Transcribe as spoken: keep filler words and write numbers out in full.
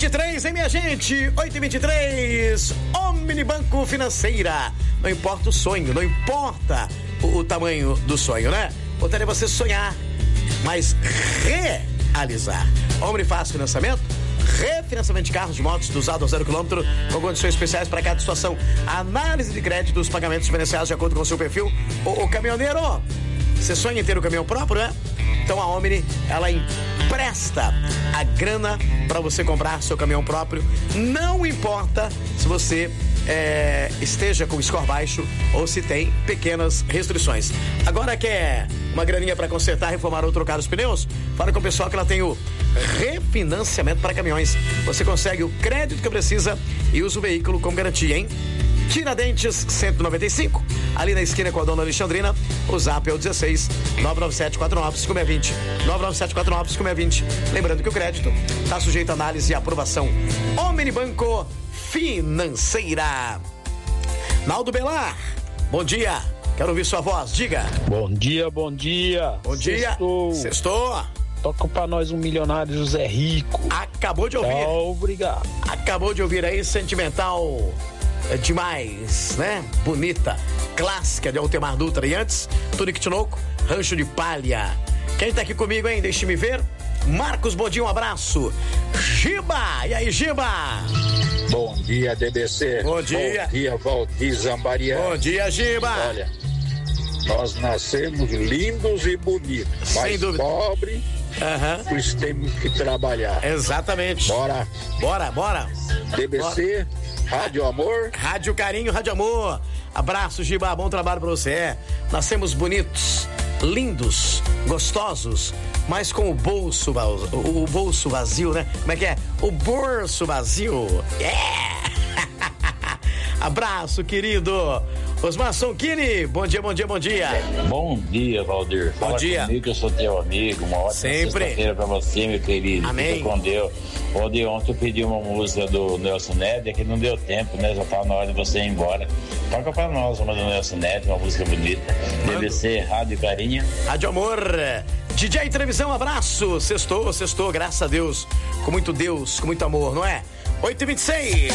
vinte e três, hein, minha gente? oito e vinte e três, Omnibanco Financeira. Não importa o sonho, não importa o, o tamanho do sonho, né? O importante é você sonhar, mas realizar. Omnifácil Financiamento, refinanciamento de carros, de motos, do usado a zero quilômetro, com condições especiais para cada situação. Análise de crédito dos pagamentos financiados de acordo com o seu perfil. O, o caminhoneiro, você sonha em ter o caminhão próprio, né? Então a Omni, ela empresta a grana para você comprar seu caminhão próprio. Não importa se você é, esteja com score baixo ou se tem pequenas restrições. Agora quer uma graninha para consertar, reformar ou trocar os pneus? Fala com o pessoal que ela tem o refinanciamento para caminhões. Você consegue o crédito que precisa e usa o veículo como garantia, hein? Tiradentes cento e noventa e cinco, ali na esquina com a dona Alexandrina. O zap é o dezesseis, nove nove sete, quatro nove cinco seis dois zero, nove nove sete, quatro nove cinco seis dois zero. Lembrando que o crédito está sujeito a análise e aprovação. Omnibanco Financeira. Naldo Belar, bom dia, quero ouvir sua voz, diga. Bom dia, bom dia. Bom dia. Sextou. Sextou. Toca pra nós um milionário José Rico. Acabou de ouvir. Tchau, obrigado. Acabou de ouvir aí, sentimental é demais, né? Bonita, clássica de Altemar Dutra. E antes, Tunique Tinoco, Rancho de Palha. Quem tá aqui comigo, hein? Deixe-me ver. Marcos Bodinho, um abraço. Giba, e aí, Giba? Bom dia, D B C. Bom dia. Bom dia, Valdir Zambariano. Bom dia, Giba. Olha, nós nascemos lindos e bonitos, sem mas dúvida. pobre, uhum. Por isso temos que trabalhar. Exatamente. Bora. Bora, bora. D B C, bora. Rádio Amor. Rádio Carinho, Rádio Amor. Abraço, Giba, bom trabalho pra você. Nascemos bonitos, lindos, gostosos, mas com o bolso, o, o bolso vazio, né? Como é que é? O bolso vazio. Yeah! Abraço, querido. Osmar Sonchini, bom dia, bom dia, bom dia. Bom dia, Valdir. Bom Fala dia. Comigo, eu sou teu amigo. Uma ótima Sempre. sexta-feira pra você, meu querido. Amém. Fica com Deus. Valdir, ontem eu pedi uma música do Nelson Ned, que não deu tempo, né? Já tá na hora de você ir embora. Toca pra nós uma do Nelson Ned, uma música bonita. D B C, Rádio Carinha. Rádio Amor. D J Televisão, abraço. Sextou, sextou, graças a Deus. Com muito Deus, com muito amor, não é? oito e vinte e seis.